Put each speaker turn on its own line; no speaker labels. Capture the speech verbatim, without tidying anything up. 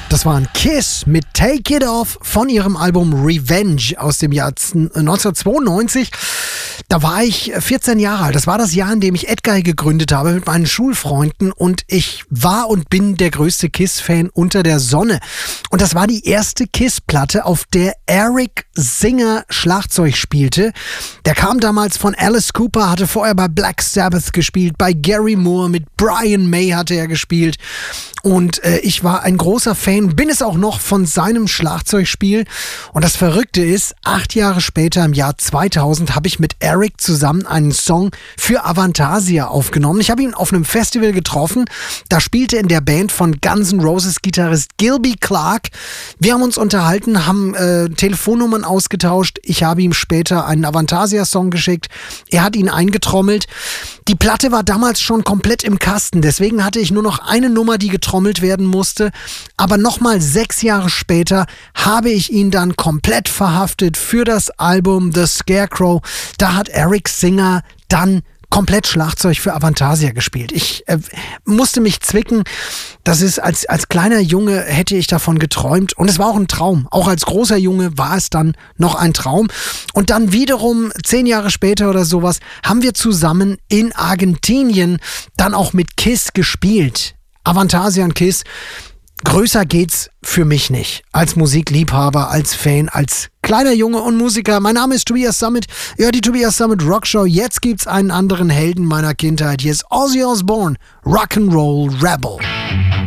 Das war ein Kiss mit Take It Off von ihrem Album Revenge aus dem Jahr neunzehnhundertzweiundneunzig. Da war ich vierzehn Jahre alt. Das war das Jahr, in dem ich Edguy gegründet habe mit meinen Schulfreunden und ich war und bin der größte Kiss-Fan unter der Sonne. Und das war die erste Kiss-Platte, auf der Eric Singer Schlagzeug spielte. Der kam damals von Alice Cooper, hatte vorher bei Black Sabbath gespielt, bei Gary Moore, mit Brian May hatte er gespielt. Und äh, ich war ein großer Fan, bin es auch noch, von seinem Schlagzeugspiel. Und das Verrückte ist, acht Jahre später, im Jahr zweitausend, habe ich mit Eric zusammen einen Song für Avantasia aufgenommen. Ich habe ihn auf einem Festival getroffen. Da spielte in der Band von Guns N' Roses Gitarrist Gilby Clarke. Wir haben uns unterhalten, haben äh, Telefonnummern ausgetauscht. Ich habe ihm später einen Avantasia-Song geschickt. Er hat ihn eingetrommelt. Die Platte war damals schon komplett im Kasten. Deswegen hatte ich nur noch eine Nummer, die getrommelt werden musste. Aber nochmal sechs Jahre später habe ich ihn dann komplett verhaftet für das Album The Scarecrow. Da hat Eric Singer dann komplett Schlagzeug für Avantasia gespielt. Ich äh, musste mich zwicken. Das ist, als, als kleiner Junge hätte ich davon geträumt. Und es war auch ein Traum. Auch als großer Junge war es dann noch ein Traum. Und dann wiederum, zehn Jahre später oder sowas, haben wir zusammen in Argentinien dann auch mit Kiss gespielt. Avantasia und Kiss. Größer geht's für mich nicht. Als Musikliebhaber, als Fan, als kleiner Junge und Musiker. Mein Name ist Tobias Summit. Ihr hört die Tobias Summit Rockshow. Jetzt gibt's einen anderen Helden meiner Kindheit. Hier ist Ozzy Osbourne, Rock'n'Roll Rebel.